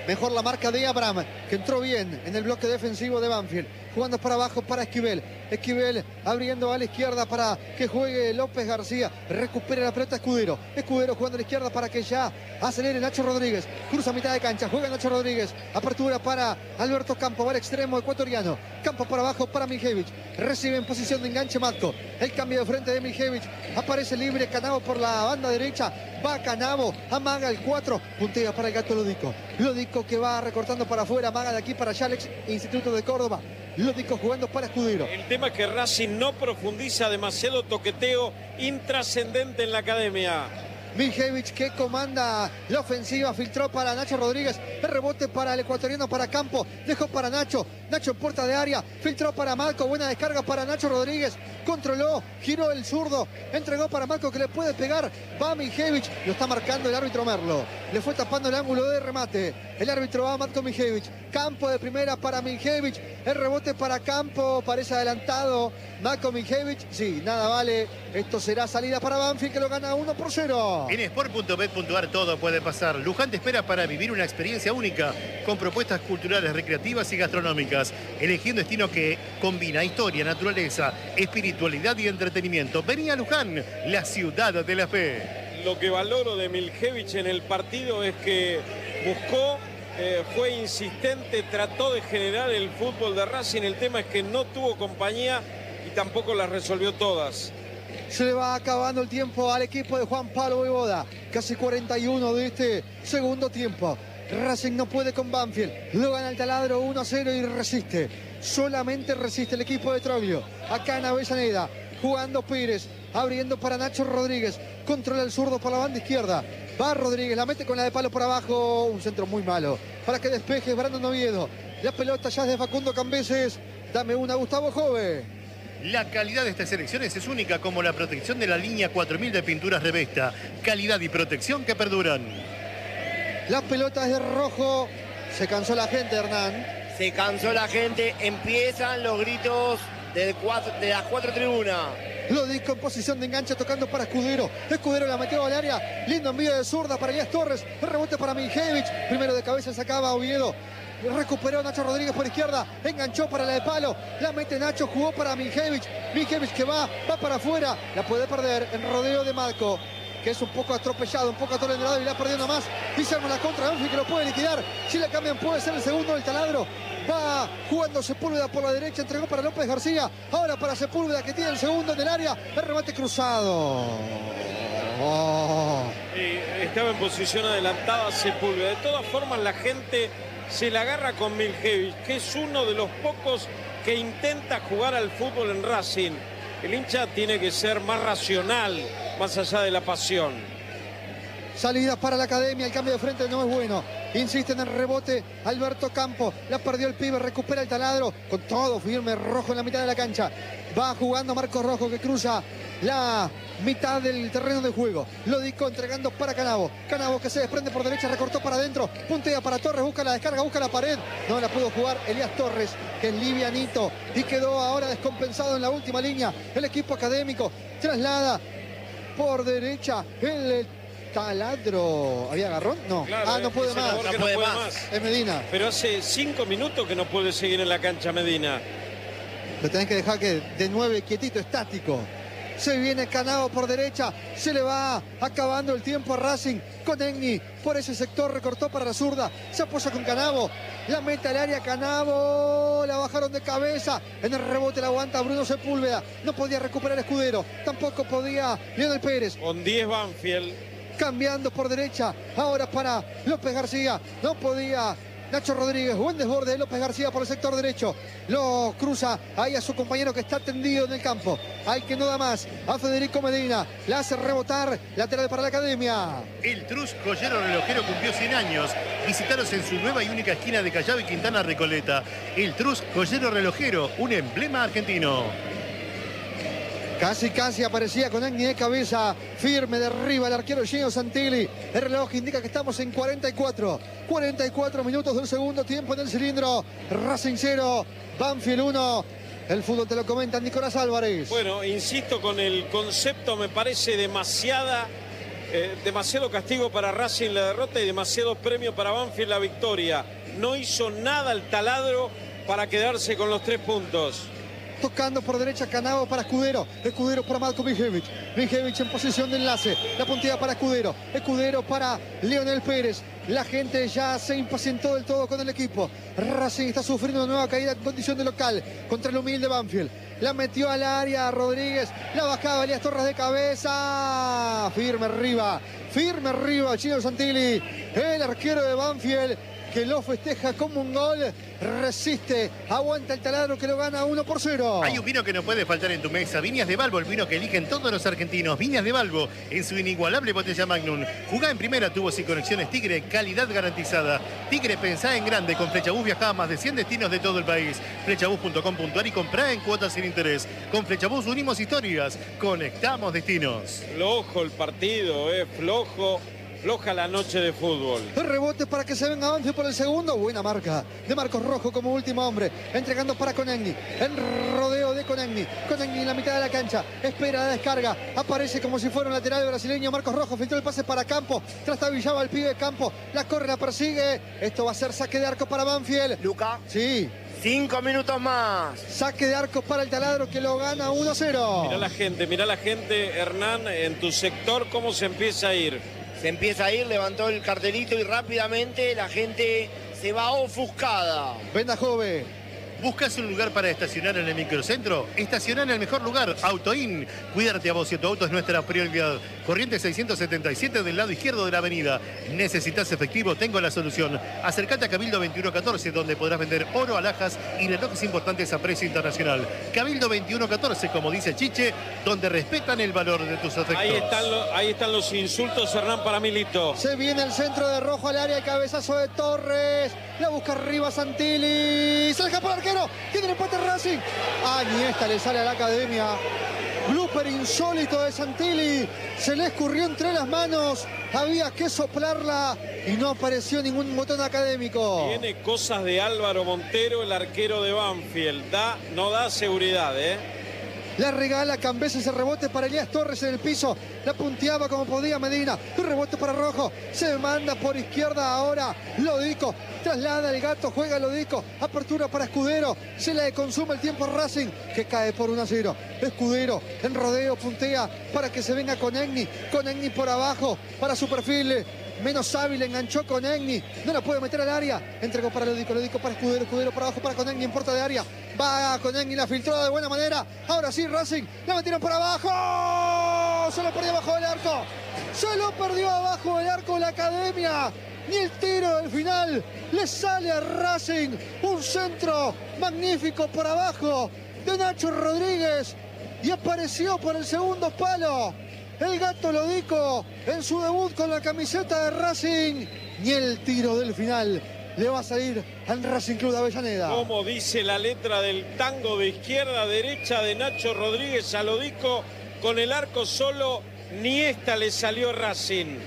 Mejor la marca de Abraham, que entró bien en el bloque defensivo de Banfield. Jugando para abajo para Esquivel. Esquivel abriendo a la izquierda para que juegue López García. Recupera la pelota Escudero. Escudero jugando a la izquierda para que ya acelere Nacho Rodríguez. Cruza a mitad de cancha. Juega Nacho Rodríguez. Apertura para Alberto Campo. Va al extremo ecuatoriano. Campo para abajo para Miljevich. Recibe en posición de enganche Matko. El cambio de frente de Miljevich. Aparece libre Canavo por la banda derecha. Va Canavo. Amaga el 4. Puntea para el Gato Lodico. Lodico que va recortando para afuera. Amaga de aquí para Yalex. Instituto de Córdoba. Lodico jugando para Escudero. El tema es que Racing no profundiza, demasiado toqueteo intrascendente en la academia. Miljevich que comanda la ofensiva, filtró para Nacho Rodríguez, el rebote para el ecuatoriano, para Campo, dejó para Nacho, Nacho en puerta de área, filtró para Marco, buena descarga para Nacho Rodríguez, controló, giró el zurdo, entregó para Marco que le puede pegar, va Miljevich, lo está marcando el árbitro Merlo, le fue tapando el ángulo de remate, el árbitro va a Marco Miljevich, Campo de primera para Miljevich, el rebote para Campo, parece adelantado, Marco Miljevich, sí, nada vale, esto será salida para Banfield que lo gana 1-0. En sport.bet.ar todo puede pasar. Luján te espera para vivir una experiencia única con propuestas culturales, recreativas y gastronómicas. Elegí un destino que combina historia, naturaleza, espiritualidad y entretenimiento. Vení a Luján, la ciudad de la fe. Lo que valoro de Miljevich en el partido es que buscó, fue insistente, trató de generar el fútbol de Racing. El tema es que no tuvo compañía y tampoco las resolvió todas. Se le va acabando el tiempo al equipo de Juan Pablo Voivoda. Casi 41 de este segundo tiempo. Racing no puede con Banfield. Lo gana el Taladro 1-0 y resiste. Solamente resiste el equipo de Troglio. Acá en Avellaneda. Jugando Pérez. Abriendo para Nacho Rodríguez. Controla el zurdo por la banda izquierda. Va Rodríguez. La mete con la de palo por abajo. Un centro muy malo. Para que despeje Brandon Oviedo. La pelota ya es de Facundo Cambeses. Dame una, Gustavo Jove. La calidad de estas selecciones es única, como la protección de la línea 4000 de pinturas Revesta. Calidad y protección que perduran. La pelota es de rojo. Se cansó la gente, Hernán. Se cansó la gente. Empiezan los gritos de las 4 tribunas. Lodico en posición de enganche tocando para Escudero. Escudero la metió al área. Lindo envío de zurda para Elías Torres. El rebote para Miljevich. Primero de cabeza sacaba Oviedo. Recuperó Nacho Rodríguez por izquierda. Enganchó para la de palo. La mete Nacho. Jugó para Miljevich. Miljevich que va para afuera. La puede perder en rodeo de Marco, que es un poco atropellado, un poco atolondrado y la perdió nada más. Y se arma la contra Banfield que lo puede liquidar. Si la cambian puede ser el segundo del Taladro. Va jugando Sepúlveda por la derecha. Entregó para López García. Ahora para Sepúlveda que tiene el segundo en el área. El remate cruzado. Estaba en posición adelantada Sepúlveda. De todas formas la gente se la agarra con Miljevich, que es uno de los pocos que intenta jugar al fútbol en Racing. El hincha tiene que ser más racional, más allá de la pasión. Salida para la academia, el cambio de frente no es bueno. Insiste en el rebote Alberto Campo. La perdió el pibe, recupera el Taladro. Con todo firme, Rojo en la mitad de la cancha. Va jugando Marcos Rojo que cruza la mitad del terreno de juego. Lodico entregando para Canavo. Canavo que se desprende por derecha, recortó para adentro. Puntea para Torres, busca la descarga, busca la pared. No la pudo jugar Elías Torres, que es livianito. Y quedó ahora descompensado en la última línea. El equipo académico traslada por derecha el Taladro. ¿Había agarrón? No. Claro, no puede más. No puede más. Es Medina. Pero hace 5 minutos que no puede seguir en la cancha Medina. Lo tenés que dejar que de 9 quietito, estático. Se viene Canavo por derecha. Se le va acabando el tiempo a Racing. Con Egni por ese sector. Recortó para la zurda. Se apoya con Canavo. La mete al área Canavo. La bajaron de cabeza. En el rebote la aguanta Bruno Sepúlveda. No podía recuperar Escudero. Tampoco podía Leonel Pérez. Con 10 Banfield. Cambiando por derecha. Ahora para López García. No podía Nacho Rodríguez. Buen desborde de López García por el sector derecho. Lo cruza ahí a su compañero que está tendido en el campo. Al que no da más. A Federico Medina. La hace rebotar. Lateral para la academia. El Trus Joyero Relojero cumplió 100 años. Visitaros en su nueva y única esquina de Callao y Quintana Recoleta. El Trus Joyero Relojero, un emblema argentino. Casi aparecía con Agni de cabeza, firme de arriba el arquero Gino Santilli. El reloj indica que estamos en 44 minutos del segundo tiempo en el cilindro. Racing 0, Banfield 1. El fútbol te lo comenta Nicolás Álvarez. Bueno, insisto con el concepto, me parece demasiada demasiado castigo para Racing la derrota y demasiado premio para Banfield la victoria. No hizo nada el taladro para quedarse con los 3 puntos. Tocando por derecha Canavo para Escudero. Escudero para Marco Mijevic. Mijevic en posición de enlace. La punteada para Escudero. Escudero para Leonel Pérez. La gente ya se impacientó del todo con el equipo. Racing está sufriendo una nueva caída en condición de local contra el humilde Banfield. La metió al área Rodríguez. La bajaba Elías Torres de cabeza. Firme arriba Chino Santilli. El arquero de Banfield, que lo festeja como un gol, resiste, aguanta el taladro que lo gana 1-0. Hay un vino que no puede faltar en tu mesa, Viñas de Balbo, el vino que eligen todos los argentinos. Viñas de Balbo, en su inigualable botella Magnum. Jugá en primera, tubos y conexiones Tigre, calidad garantizada. Tigre, pensá en grande, con Flechabús viajá a más de 100 destinos de todo el país. Flechabús.com.ar y comprá en cuotas sin interés. Con Flechabús unimos historias, conectamos destinos. Flojo el partido, floja la noche de fútbol. El rebote para que se venga Banfield por el segundo. Buena marca de Marcos Rojo como último hombre. Entregando para Conegni. El rodeo de Conegni. Conegni en la mitad de la cancha. Espera la descarga. Aparece como si fuera un lateral brasileño. Marcos Rojo filtró el pase para Campo. Trastabillaba el pibe Campo. La corre, la persigue. Esto va a ser saque de arco para Banfield. Luca. Sí. 5 minutos más. Saque de arco para el taladro que lo gana 1-0. Mirá la gente, Hernán, en tu sector, cómo se empieza a ir. Se empieza a ir, levantó el cartelito y rápidamente la gente se va ofuscada. Venda Jove. ¿Buscas un lugar para estacionar en el microcentro? Estacionar en el mejor lugar, Autoin. Cuídate a vos y tu auto es nuestra prioridad. Corriente 677 del lado izquierdo de la avenida. ¿Necesitas efectivo? Tengo la solución. Acércate a Cabildo 2114, donde podrás vender oro, alhajas y relojes importantes a precio internacional. Cabildo 2114, como dice Chiche, donde respetan el valor de tus afectos. Ahí están los insultos, Hernán, para Milito. Se viene el centro de Rojo al área, el cabezazo de Torres. La busca arriba Santilli. Se deja por el arquero. Tiene el empate Racing. Ni esta le sale a la academia. Blooper insólito de Santilli. Se le escurrió entre las manos. Había que soplarla y no apareció ningún botón académico. Tiene cosas de Álvaro Montero, el arquero de Banfield. No da seguridad, La regala Cambesa, ese rebote para Elías Torres en el piso. La punteaba como podía Medina. Un rebote para Rojo. Se manda por izquierda ahora Lodico. Traslada el gato, juega Lodico. Apertura para Escudero. Se le consume el tiempo a Racing, que cae por 1-0. Escudero en rodeo puntea para que se venga Conegni. Conegni por abajo para su perfil menos hábil, enganchó Conegni. No la puede meter al área. Entregó para Lodico, Lodico para Escudero, Escudero para abajo para Conegni en puerta de área. Va Conegni, la filtró de buena manera. Ahora sí Racing, la metieron por abajo. Se lo perdió abajo del arco. Se lo perdió abajo del arco la academia. Ni el tiro del final le sale a Racing. Un centro magnífico por abajo de Nacho Rodríguez. Y apareció por el segundo palo el gato Lodico en su debut con la camiseta de Racing. Ni el tiro del final le va a salir al Racing Club de Avellaneda. Como dice la letra del tango, de izquierda a derecha de Nacho Rodríguez a Lodico, con el arco solo, ni esta le salió a Racing.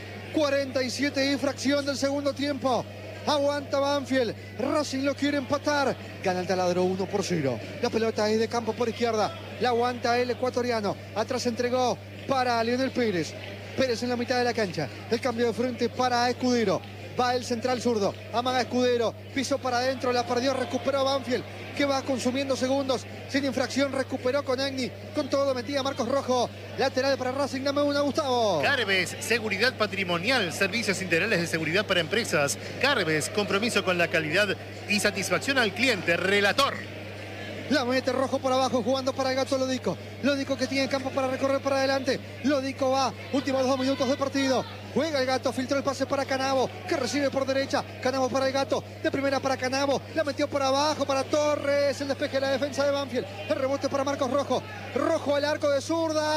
47 infracción del segundo tiempo. Aguanta Banfield. Racing lo quiere empatar. Gana el taladro 1-0. La pelota es de Campo por izquierda. La aguanta el ecuatoriano. Atrás entregó para Leonel Pérez. Pérez en la mitad de la cancha. El cambio de frente para Escudero. Va el central zurdo. Amaga Escudero. Pisó para adentro. La perdió. Recuperó Banfield, que va consumiendo segundos. Sin infracción. Recuperó Conegni. Con todo metía Marcos Rojo. Lateral para Racing. Dame una, Gustavo. Carves, seguridad patrimonial. Servicios integrales de seguridad para empresas. Carves, compromiso con la calidad y satisfacción al cliente. Relator. La mete Rojo por abajo, jugando para el gato Lodico. Lodico que tiene campo para recorrer para adelante. Lodico va, últimos 2 minutos de partido. Juega el gato, filtró el pase para Canavo, que recibe por derecha. Canavo para el gato, de primera para Canavo. La metió por abajo para Torres. El despeje de la defensa de Banfield. El rebote para Marcos Rojo. Rojo al arco de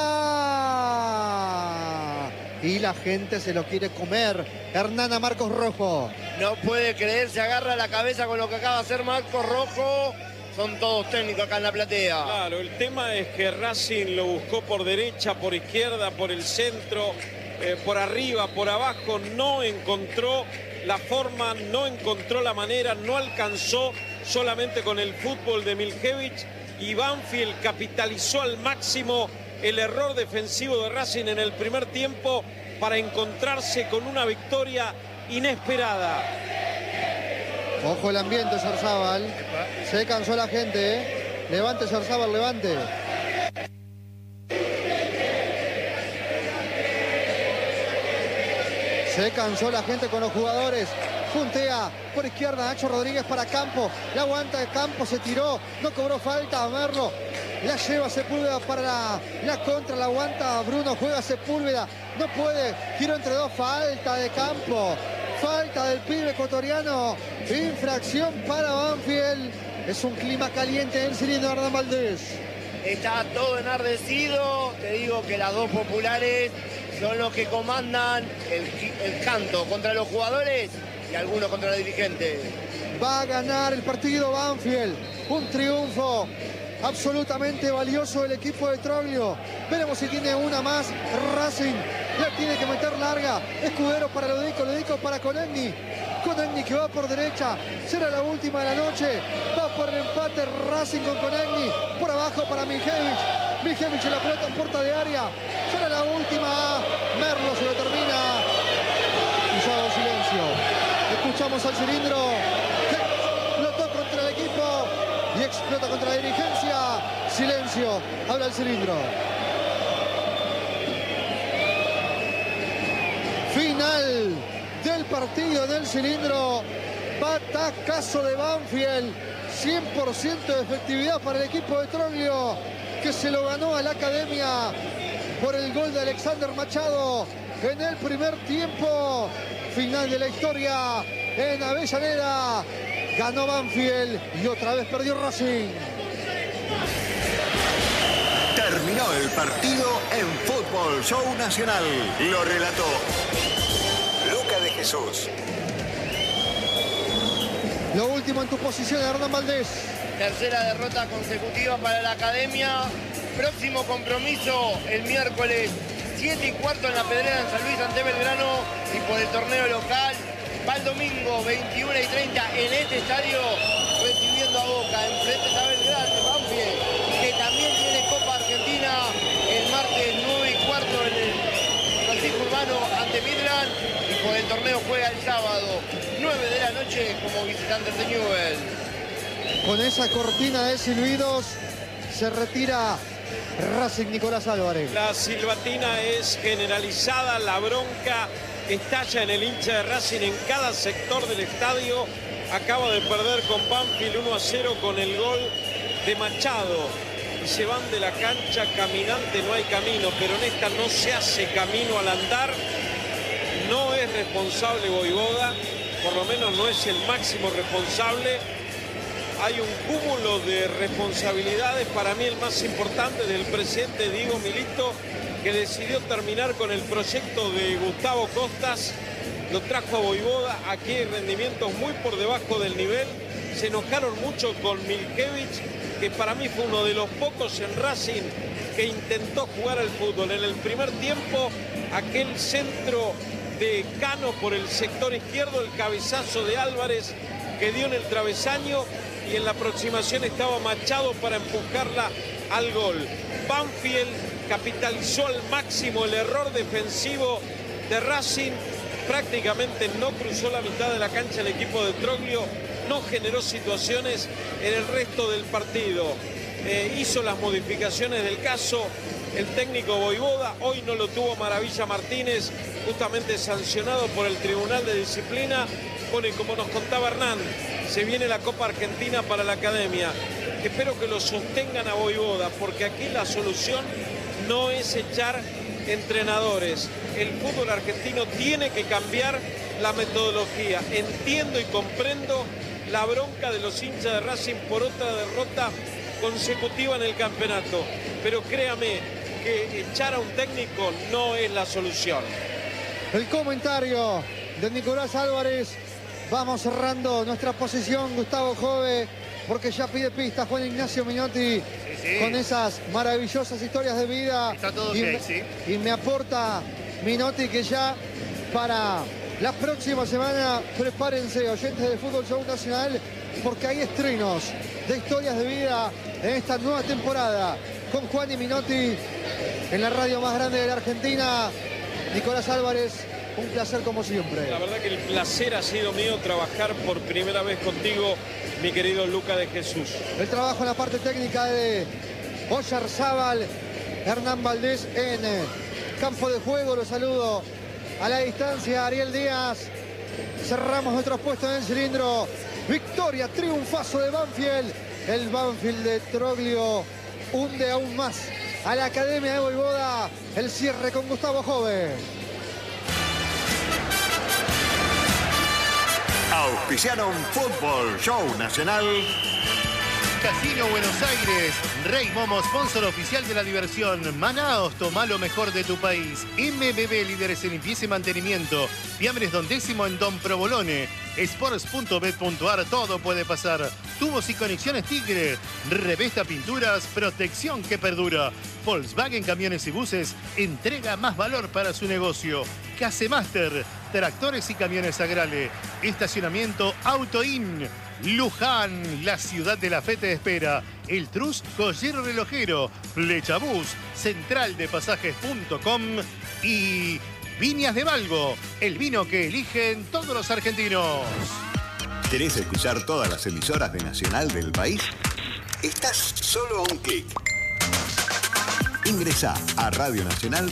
zurda. Y la gente se lo quiere comer. Hernán a Marcos Rojo. No puede creer, se agarra la cabeza con lo que acaba de hacer Marcos Rojo. Son todos técnicos acá en la platea. Claro, el tema es que Racing lo buscó por derecha, por izquierda, por el centro, por arriba, por abajo. No encontró la forma, no encontró la manera, no alcanzó solamente con el fútbol de Miljevich. Y Banfield capitalizó al máximo el error defensivo de Racing en el primer tiempo para encontrarse con una victoria inesperada. Ojo el ambiente, Sharzábal. Se cansó la gente, ¿eh? Levante, Sharzábal, levante. Se cansó la gente con los jugadores. Puntea por izquierda Nacho Rodríguez para Campo. La aguanta de Campo, se tiró. No cobró falta a Merlo. La lleva Sepúlveda para la contra. La aguanta Bruno. Juega Sepúlveda. No puede. Giro entre dos. Falta de Campo. Falta del pibe ecuatoriano. Infracción para Banfield. Es un clima caliente en el cilindro de Hernán Valdés. Está todo enardecido. Te digo que las dos populares son los que comandan el canto contra los jugadores y algunos contra los dirigentes. Va a ganar el partido Banfield. Un triunfo absolutamente valioso del equipo de Troglio. Veremos si tiene una más. Racing la tiene que meter larga. Escudero para Lodico para Konechny. Konechny que va por derecha. Será la última de la noche. Va por el empate Racing con Konechny. Por abajo para Miljevich. Miljevich en la pelota en puerta de área. Será la última. Merlo se lo termina. Usado silencio. Escuchamos al cilindro que explotó contra el equipo y explota contra la dirigencia. Silencio. Habla el cilindro. Final del partido del cilindro. Batacazo de Banfield. 100% de efectividad para el equipo de Troglio, que se lo ganó a la Academia por el gol de Alexander Machado en el primer tiempo. Final de la historia en Avellaneda. Ganó Banfield y otra vez perdió Racing. Terminó el partido en Fútbol Show Nacional. Lo relató Luca de Jesús. Lo último en tu posición, Hernán Valdés. Tercera derrota consecutiva para la Academia. Próximo compromiso el miércoles 7:15 en La Pedrera en San Luis ante Belgrano y por el torneo local. Va el domingo 21:30 en este estadio recibiendo a Boca. Enfrente está Belgrano, Banfield, que también tiene Copa Argentina el martes 9:15 en el Francisco Urbano ante Midland y por el torneo juega el sábado 9 de la noche como visitante de Newell. Con esa cortina de silbidos se retira Racing. Nicolás Álvarez. La silbatina es generalizada, la bronca estalla en el hincha de Racing en cada sector del estadio. Acaba de perder con Banfield 1-0 con el gol de Machado. Y se van de la cancha caminante, no hay camino, pero en esta no se hace camino al andar. No es responsable Voivoda, por lo menos no es el máximo responsable. Hay un cúmulo de responsabilidades, para mí el más importante del presidente Diego Milito, que decidió terminar con el proyecto de Gustavo Costas, lo trajo a Voivoda, aquí hay rendimientos muy por debajo del nivel, se enojaron mucho con Miljevich, que para mí fue uno de los pocos en Racing que intentó jugar al fútbol. En el primer tiempo, aquel centro de Cano por el sector izquierdo, el cabezazo de Álvarez que dio en el travesaño, y en la aproximación estaba Machado para empujarla al gol. Banfield capitalizó al máximo el error defensivo de Racing, prácticamente no cruzó la mitad de la cancha el equipo de Troglio, no generó situaciones en el resto del partido. Hizo las modificaciones del caso el técnico Voivoda, hoy no lo tuvo Maravilla Martínez, justamente sancionado por el Tribunal de Disciplina. Bueno, y como nos contaba Hernán, se viene la Copa Argentina para la Academia. Espero que lo sostengan a Voivoda, porque aquí la solución no es echar entrenadores. El fútbol argentino tiene que cambiar la metodología. Entiendo y comprendo la bronca de los hinchas de Racing por otra derrota consecutiva en el campeonato, pero créame que echar a un técnico no es la solución. El comentario de Nicolás Álvarez. Vamos cerrando nuestra posición, Gustavo Jove, porque ya pide pistas Juan Ignacio Minotti, con esas maravillosas historias de vida. Está todo ok, sí. Y me aporta Minotti que ya para la próxima semana, prepárense, oyentes de Fútbol Show Nacional, porque hay estrenos de historias de vida en esta nueva temporada con Juan y Minotti en la radio más grande de la Argentina. Nicolás Álvarez, un placer como siempre. La verdad que el placer ha sido mío trabajar por primera vez contigo, mi querido Luca de Jesús. El trabajo en la parte técnica de Oyarzábal, Hernán Valdés en campo de juego. Lo saludo a la distancia, Ariel Díaz. Cerramos nuestros puestos en el cilindro. Victoria, triunfazo de Banfield. El Banfield de Troglio hunde aún más a la Academia de Voivoda. El cierre con Gustavo Jove. Auspiciaron Fútbol Show Nacional. Casino Buenos Aires, Rey Momo, sponsor oficial de la diversión. Manaos, toma lo mejor de tu país. MBB, líderes en limpieza y mantenimiento. Fiambres Don Décimo en Don Provolone. Sports.bet.ar, todo puede pasar. Tubos y conexiones Tigre. Revesta Pinturas, protección que perdura. Volkswagen Camiones y Buses, entrega más valor para su negocio. Casemaster, tractores y camiones Agrale. Estacionamiento Autoin. Luján, la ciudad de la fe te espera. El Trus, Joyero Relojero. Flechabús, centraldepasajes.com y Viñas de Valgo, el vino que eligen todos los argentinos. ¿Querés escuchar todas las emisoras de Nacional del país? Estás solo a un clic. Ingresá a radionacional.com.